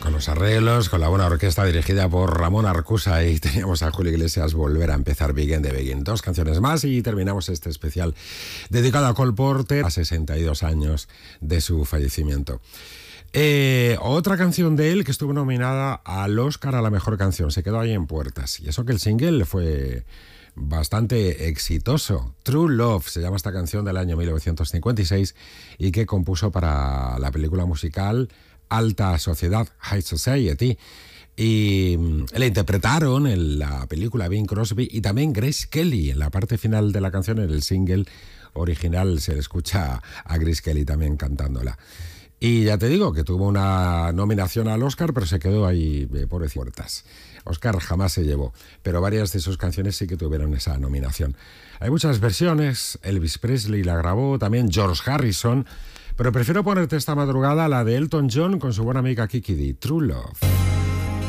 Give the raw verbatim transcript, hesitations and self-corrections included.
con los arreglos, con la buena orquesta dirigida por Ramón Arcusa, y teníamos a Julio Iglesias Volver a empezar, Begin de Begin. Dos canciones más y terminamos este especial dedicado a Cole Porter a sesenta y dos años de su fallecimiento. Eh, otra canción de él que estuvo nominada al Oscar a la mejor canción, se quedó ahí en puertas, y eso que el single fue bastante exitoso. True Love se llama esta canción, del año mil novecientos cincuenta y seis, y que compuso para la película musical Alta Sociedad, High Society, y la interpretaron en la película Bing Crosby y también Grace Kelly. En la parte final de la canción, en el single original, se le escucha a Grace Kelly también cantándola. Y ya te digo que tuvo una nominación al Oscar, pero se quedó ahí eh, por puertas. Oscar jamás se llevó, pero varias de sus canciones sí que tuvieron esa nominación. Hay muchas versiones, Elvis Presley la grabó, también George Harrison, pero prefiero ponerte esta madrugada la de Elton John con su buena amiga Kiki Dee, True Love.